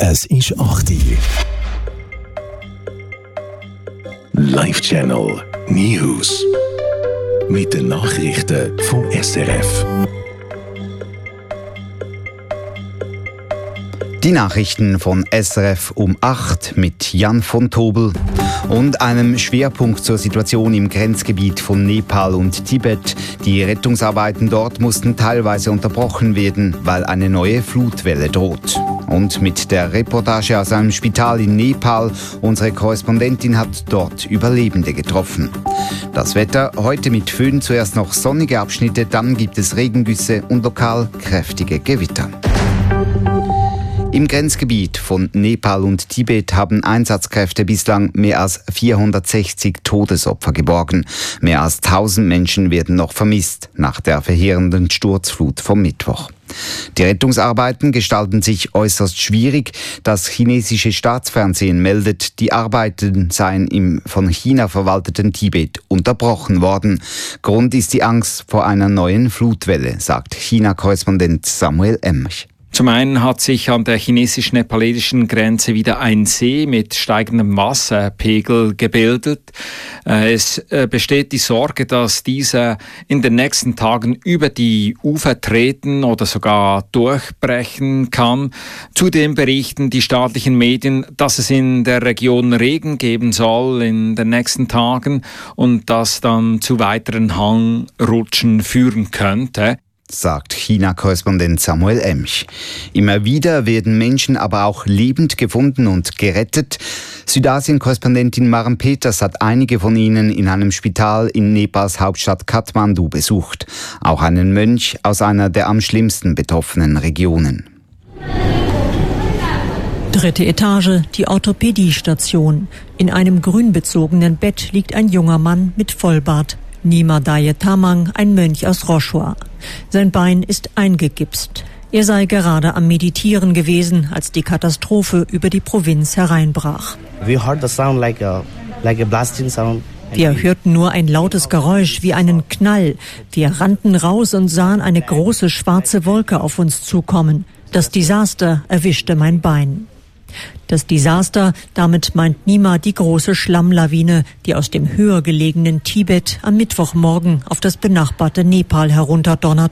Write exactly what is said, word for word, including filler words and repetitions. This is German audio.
Es ist acht Uhr. Live Channel News. Mit den Nachrichten vom S R F. Die Nachrichten von S R F um acht mit Jan von Tobel und einem Schwerpunkt zur Situation im Grenzgebiet von Nepal und Tibet. Die Rettungsarbeiten dort mussten teilweise unterbrochen werden, weil eine neue Flutwelle droht. Und mit der Reportage aus einem Spital in Nepal. Unsere Korrespondentin hat dort Überlebende getroffen. Das Wetter heute mit Föhn, zuerst noch sonnige Abschnitte, dann gibt es Regengüsse und lokal kräftige Gewitter. Im Grenzgebiet von Nepal und Tibet haben Einsatzkräfte bislang mehr als vierhundertsechzig Todesopfer geborgen. Mehr als tausend Menschen werden noch vermisst nach der verheerenden Sturzflut vom Mittwoch. Die Rettungsarbeiten gestalten sich äußerst schwierig. Das chinesische Staatsfernsehen meldet, die Arbeiten seien im von China verwalteten Tibet unterbrochen worden. Grund ist die Angst vor einer neuen Flutwelle, sagt China-Korrespondent Samuel Emch. Zum einen hat sich an der chinesisch-nepalesischen Grenze wieder ein See mit steigendem Wasserpegel gebildet. Es besteht die Sorge, dass dieser in den nächsten Tagen über die Ufer treten oder sogar durchbrechen kann. Zudem berichten die staatlichen Medien, dass es in der Region Regen geben soll in den nächsten Tagen und das dann zu weiteren Hangrutschen führen könnte, sagt China-Korrespondent Samuel Emch. Immer wieder werden Menschen aber auch lebend gefunden und gerettet. Südasien-Korrespondentin Maren Peters hat einige von ihnen in einem Spital in Nepals Hauptstadt Kathmandu besucht. Auch einen Mönch aus einer der am schlimmsten betroffenen Regionen. Dritte Etage, die Orthopädiestation. In einem grünbezogenen Bett liegt ein junger Mann mit Vollbart. Nima Daye Tamang, ein Mönch aus Roshua. Sein Bein ist eingegipst. Er sei gerade am Meditieren gewesen, als die Katastrophe über die Provinz hereinbrach. We heard the sound like a, like a blasting sound. Wir hörten nur ein lautes Geräusch wie einen Knall. Wir rannten raus und sahen eine große schwarze Wolke auf uns zukommen. Das Desaster erwischte mein Bein. Das Desaster, damit meint Nima die große Schlammlawine, die aus dem höher gelegenen Tibet am Mittwochmorgen auf das benachbarte Nepal herunterdonnert